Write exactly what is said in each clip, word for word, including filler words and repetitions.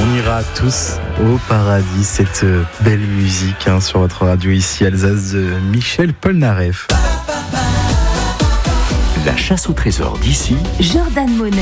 On ira tous au paradis, cette belle musique hein, sur votre radio ici Alsace de Michel Polnareff. La chasse au trésor d'ici, Jordan Monet.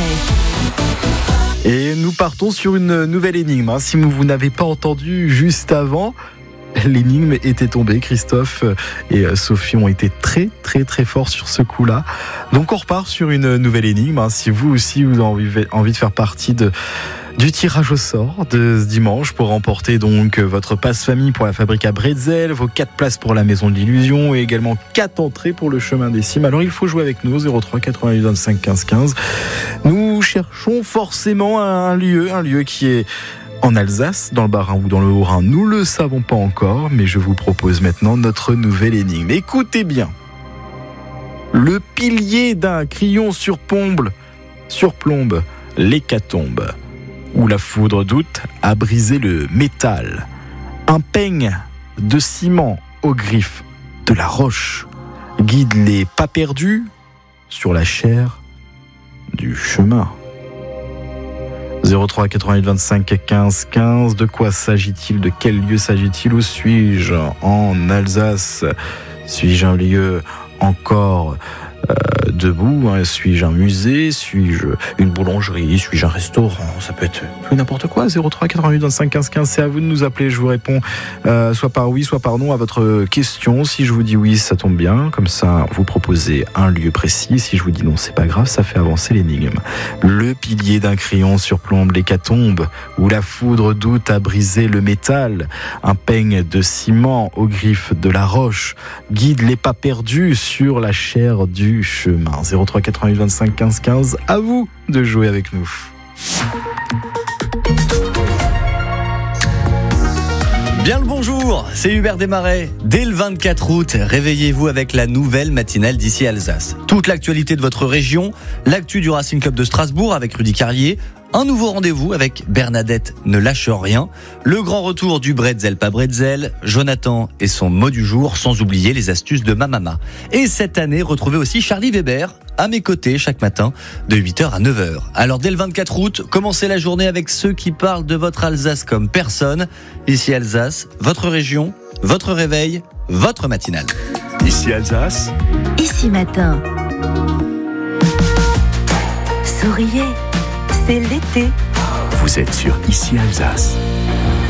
Et nous partons sur une nouvelle énigme. Hein. Si vous n'avez pas entendu juste avant, l'énigme était tombée. Christophe et Sophie ont été très très très forts sur ce coup-là. Donc on repart sur une nouvelle énigme. Hein. Si vous aussi vous avez envie de faire partie de du tirage au sort de ce dimanche pour remporter donc votre passe-famille pour la fabrique à Bretzel, vos quatre places pour la Maison de l'Illusion et également quatre entrées pour le Chemin des Cimes. Alors il faut jouer avec nous, zéro trois quatre-vingt-huit vingt-cinq quinze quinze. Nous cherchons forcément un lieu, un lieu qui est en Alsace, dans le Bas-Rhin ou dans le Haut-Rhin. Nous le savons pas encore, mais je vous propose maintenant notre nouvelle énigme. Écoutez bien. Le pilier d'un crayon surplombe, surplombe l'hécatombe, où la foudre d'août a brisé le métal. Un peigne de ciment aux griffes de la roche guide les pas perdus sur la chair du chemin. zéro trois quatre-vingt-huit vingt-cinq quinze quinze. De quoi s'agit-il? De quel lieu s'agit-il? Où suis-je en Alsace? Suis-je un lieu encore euh, debout hein? Suis-je un musée? Suis-je une boulangerie? Suis-je un restaurant? Ça peut être tout n'importe quoi. zéro trois quatre-vingt-huit vingt-cinq quinze quinze. C'est à vous de nous appeler. Je vous réponds euh, soit par oui, soit par non à votre question. Si je vous dis oui, ça tombe bien. Comme ça, vous proposez un lieu précis. Si je vous dis non, c'est pas grave. Ça fait avancer l'énigme. Le pilier d'un crayon surplombe l'hécatombe, où la foudre d'août a brisé le métal. Un peigne de ciment aux griffes de la roche guide les pas perdus sur la chair du chemin. zéro trois quatre-vingt-huit vingt-cinq quinze quinze. À vous de jouer avec nous. Bien le bonjour, c'est Hubert Desmarais. Dès le vingt-quatre août, réveillez-vous avec la nouvelle matinale d'ici Alsace. Toute l'actualité de votre région, l'actu du Racing Club de Strasbourg avec Rudy Carlier, un nouveau rendez-vous avec Bernadette Ne Lâche Rien, le grand retour du Bretzel pas Bretzel, Jonathan et son mot du jour, sans oublier les astuces de ma maman. Et cette année, retrouvez aussi Charlie Weber à mes côtés chaque matin de huit heures à neuf heures. Alors dès le vingt-quatre août, commencez la journée avec ceux qui parlent de votre Alsace comme personne. Ici Alsace, votre région, votre réveil, votre matinale. ici Alsace, Ici matin. Souriez, c'est l'été. vous êtes sur Ici Alsace.